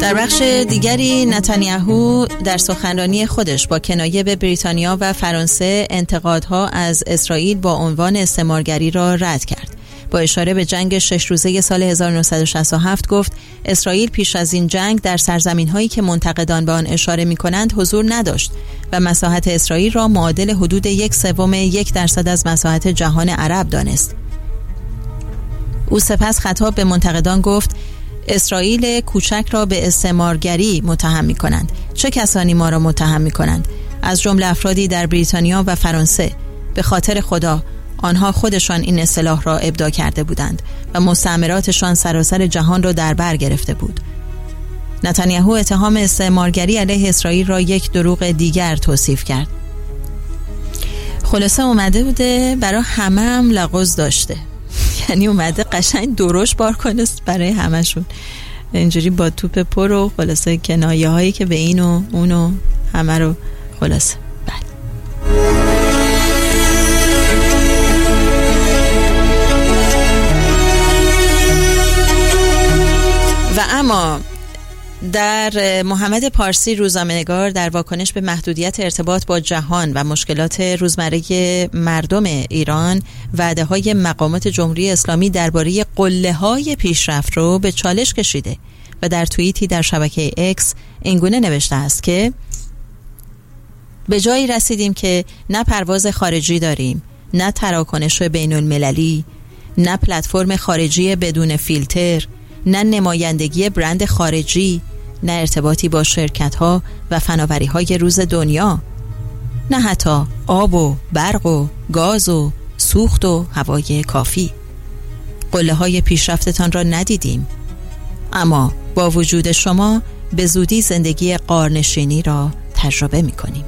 در بخش دیگری نتانیاهو در سخنرانی خودش با کنایه به بریتانیا و فرانسه انتقادها از اسرائیل با عنوان استعمارگری را رد کرد. با اشاره به جنگ 6 روزه سال 1967 گفت اسرائیل پیش از این جنگ در سرزمین‌هایی که منتقدان به آن اشاره می‌کنند حضور نداشت و مساحت اسرائیل را معادل حدود 1/3 از مساحت جهان عرب دانست. او سپس خطاب به منتقدان گفت اسرائیل کوچک را به استعمارگری متهم می‌کنند. چه کسانی ما را متهم می‌کنند؟ از جمله افرادی در بریتانیا و فرانسه. به خاطر خدا آنها خودشان این اصطلاح را ابداع کرده بودند و مستعمراتشان سراسر جهان را در بر گرفته بود. نتانیاهو اتهام استعمارگری علیه اسرائیل را یک دروغ دیگر توصیف کرد. خلاصه اومده بوده برای همه هم لغز داشته، یعنی اومده قشنگ درشت بار کنه برای همشون، اینجوری با توپ پر و خلاصه کنایه هایی که به این و اون و همه رو خلاصه. و اما در محمد پارسی روزنامه‌نگار در واکنش به محدودیت ارتباط با جهان و مشکلات روزمره مردم ایران وعده‌های مقامات جمهوری اسلامی درباره قله‌های پیشرفت رو به چالش کشیده و در توییتی در شبکه اکس اینگونه نوشته است که به جایی رسیدیم که نه پرواز خارجی داریم، نه تراکنش بین المللی، نه پلتفرم خارجی بدون فیلتر، نه نمایندگی برند خارجی، نه ارتباطی با شرکت‌ها و فناوری‌های روز دنیا، نه حتی آب و برق و گاز و سوخت و هوای کافی. قله‌های پیشرفتتان را ندیدیم، اما با وجود شما به زودی زندگی غارنشینی را تجربه می‌کنیم.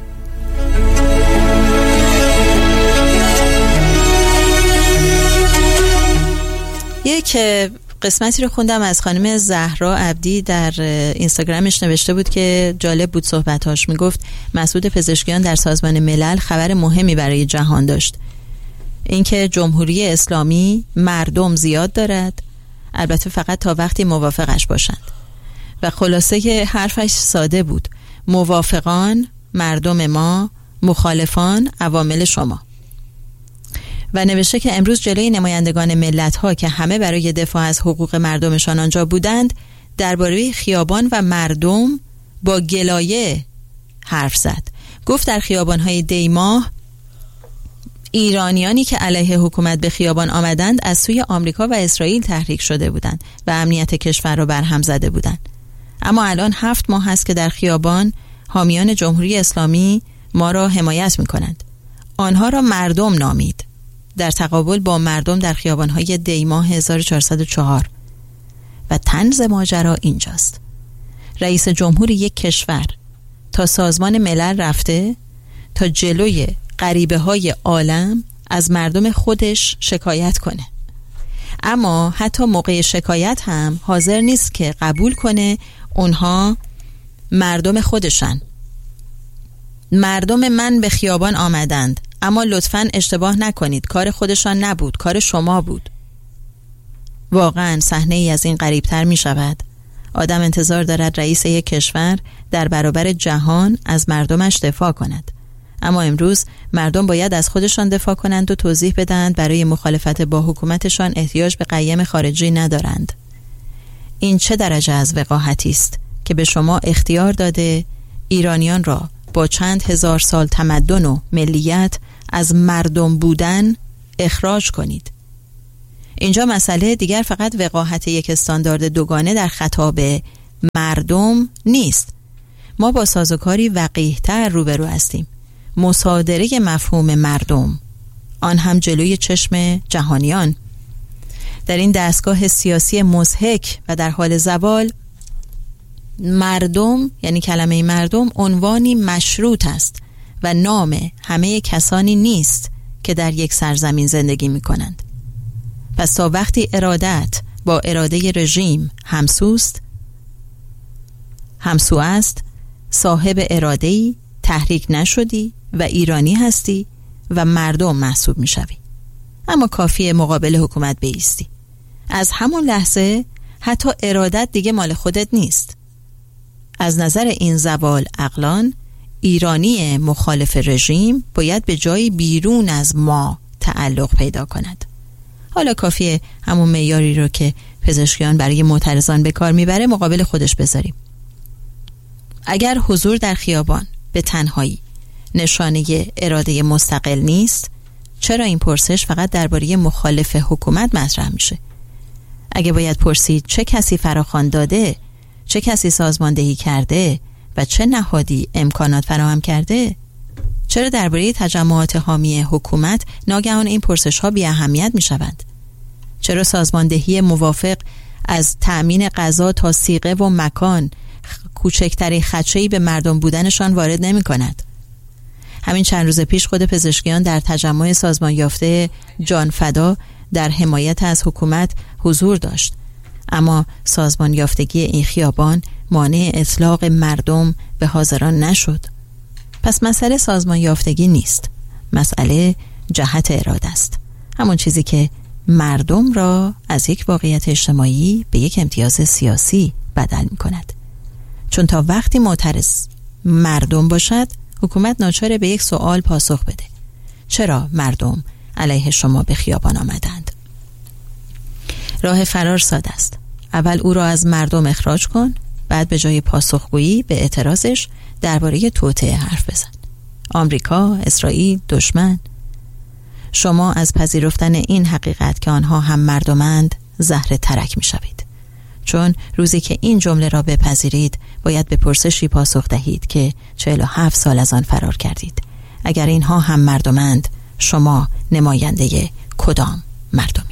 یک قسمتی رو خوندم از خانم زهرا عبدی در اینستاگرامش، نوشته بود که جالب بود صحبتاش. میگفت مسعود پزشکیان در سازمان ملل خبر مهمی برای جهان داشت، اینکه جمهوری اسلامی مردم زیاد دارد، البته فقط تا وقتی موافقش باشند. و خلاصه حرفش ساده بود: موافقان مردم ما، مخالفان عوامل شما. و نوشته که امروز جلوی نمایندگان ملت‌ها که همه برای دفاع از حقوق مردمشان آنجا بودند درباره خیابان و مردم با گلایه حرف زد. گفت در خیابان‌های دیماه ایرانیانی که علیه حکومت به خیابان آمدند از سوی آمریکا و اسرائیل تحریک شده بودند و امنیت کشور را برهم زده بودند. اما الان 7 ماه است که در خیابان حامیان جمهوری اسلامی ما را حمایت می‌کنند. آنها را مردم نامید، در تقابل با مردم در خیابان‌های دیماه 1404. و طنز ماجرا اینجاست: رئیس جمهور یک کشور تا سازمان ملل رفته تا جلوی غریبه‌های عالم از مردم خودش شکایت کنه، اما حتی موقع شکایت هم حاضر نیست که قبول کنه اونها مردم خودشن. مردم من به خیابان آمدند، اما لطفاً اشتباه نکنید، کار خودشان نبود، کار شما بود. واقعاً صحنه ای از این غریبتر می شود. آدم انتظار دارد رئیس یک کشور در برابر جهان از مردمش دفاع کند، اما امروز مردم باید از خودشان دفاع کنند و توضیح بدهند برای مخالفت با حکومتشان احتیاج به قیم خارجی ندارند. این چه درجه از وقاحتی است که به شما اختیار داده ایرانیان را با چند هزار سال تمدن و ملیت از مردم بودن اخراج کنید. اینجا مسئله دیگر فقط وقاحت یک استاندارد دوگانه در خطاب مردم نیست. ما با سازوکاری وقیح‌تر روبرو هستیم: مصادره مفهوم مردم، آن هم جلوی چشم جهانیان. در این دستگاه سیاسی مضحک و در حال زوال، مردم یعنی کلمه مردم عنوانی مشروط است و نام همه کسانی نیست که در یک سرزمین زندگی می کنند. پس تا وقتی ارادت با اراده رژیم همسو است، صاحب اراده‌ای، تحریک نشدی و ایرانی هستی و مردم محسوب می شوی. اما کافیه مقابل حکومت بایستی. از همون لحظه حتی ارادت دیگه مال خودت نیست. از نظر این زوال عقلان، ایرانی مخالف رژیم باید به جایی بیرون از ما تعلق پیدا کند. حالا کافیه همون معیاری رو که پزشکیان برای معترضان به کار میبره مقابل خودش بذاریم. اگر حضور در خیابان به تنهایی نشانه اراده مستقل نیست، چرا این پرسش فقط درباره مخالف حکومت مطرح میشه؟ اگه باید پرسید چه کسی فراخوان داده، چه کسی سازماندهی کرده و چه نهادی امکانات فراهم کرده، چرا درباره تجمعات حامی حکومت ناگهان این پرسش ها بی اهمیت می شوند؟ چرا سازماندهی موافق از تأمین غذا تا صیغه و مکان کوچکترین خدشه‌ای به مردم بودنشان وارد نمی کند؟ همین چند روز پیش خود پزشکیان در تجمع سازمان یافته جان فدا در حمایت از حکومت حضور داشت، اما سازمان یافتگی این خیابان مانع اطلاق مردم به حاضران نشد. پس مسئله سازمان یافتگی نیست، مسئله جهت اراده است، همون چیزی که مردم را از یک واقعیت اجتماعی به یک امتیاز سیاسی بدل می کند. چون تا وقتی معترض مردم باشد، حکومت ناچاره به یک سوال پاسخ بده: چرا مردم علیه شما به خیابان آمدند؟ راه فرار ساده است. اول او را از مردم اخراج کن، بعد به جای پاسخگویی به اعتراضش درباره توطئه حرف بزن. آمریکا، اسرائیل، دشمن. شما از پذیرفتن این حقیقت که آنها هم مردمند زهره ترک می شوید. چون روزی که این جمله را بپذیرید باید به پرسشی پاسخ دهید که 47 سال از آن فرار کردید. اگر اینها هم مردمند، شما نماینده کدام مردم؟